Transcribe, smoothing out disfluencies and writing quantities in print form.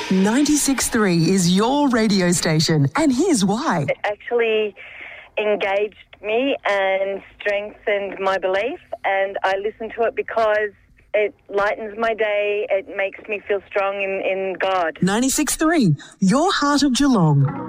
96.3 is your radio station, and here's why. It actually engaged me and strengthened my belief, and I listen to it because it lightens my day. It makes me feel strong in God. 96.3, your heart of Geelong.